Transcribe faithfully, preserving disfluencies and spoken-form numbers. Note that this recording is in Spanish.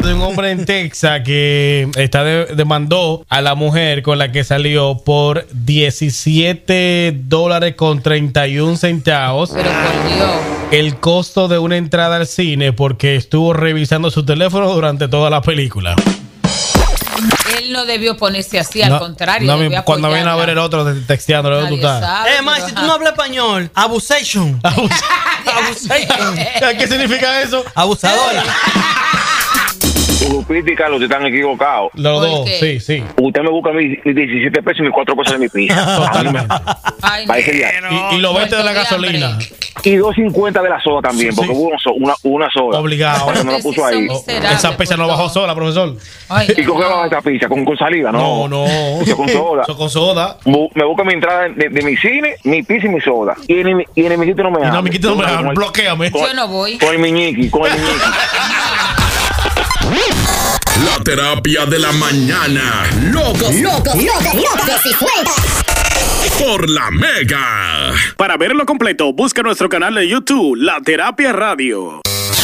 de un hombre en Texas que está de, demandó a la mujer con la que salió por diecisiete dólares con treinta y un centavos. Pero por Dios. El costo de una entrada al cine porque estuvo revisando su teléfono durante toda la película. Él no debió ponerse así, No, al contrario. no, debió cuando viene a apoyarla. ver el otro te- texteándole, ¿dónde tú Nadie estás? sabe, Eh, man, pero si tú ajá. no hablas español, abusation. Abusation. ¿Qué significa eso? Abusadora. Lupita y Carlos están equivocados. Los ¿Por dos, qué? sí, sí. Usted me busca mis, mis diecisiete pesos y mis cuatro cosas de mi pizza. Totalmente. Ay, Para ese día. Y, y los veinte de la muerto de gasolina. hambre. Y dos cincuenta de la soda también, Sí, porque sí. hubo una, so- una, una soda. Obligado. Pero no la Ustedes puso sí son ahí. miserables, Esa pizza no por bajó Dios. sola, profesor. Ay, ¿Y con qué no. baja esta pizza? ¿Con, con saliva? No, No, no. Pizza con soda. Eso con soda. Bu- Me busca mi entrada de, de mi cine, mi pizza y mi soda. Y el, y el amiguito no me Y habla. no, mi quito no me Con habla, el- bloquéame. con- Yo no voy. Con el miñiqui, con el miñiqui. La terapia de la mañana. Locos, Loco, loco, loco, si suelta. por la Mega. Para verlo completo, busca nuestro canal de YouTube, La Terapia Radio.